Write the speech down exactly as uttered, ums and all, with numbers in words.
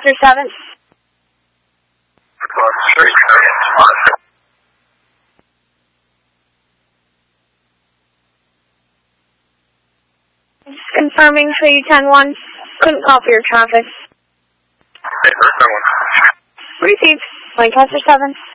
Lancaster seven. Just confirming for you ten one. Couldn't call for your traffic. Hey, first one. Received. Lancaster seven.